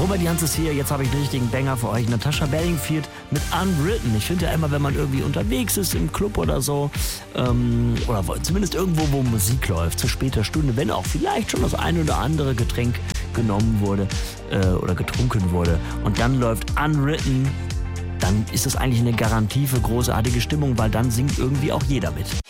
Robert Janzes hier, jetzt habe ich einen richtigen Banger für euch. Natasha Bedingfield mit Unwritten. Ich finde ja immer, wenn man irgendwie unterwegs ist im Club oder so, oder zumindest irgendwo, wo Musik läuft, zu später Stunde, wenn auch vielleicht schon das ein oder andere Getränk genommen wurde oder getrunken wurde und dann läuft Unwritten, dann ist das eigentlich eine Garantie für großartige Stimmung, weil dann singt irgendwie auch jeder mit.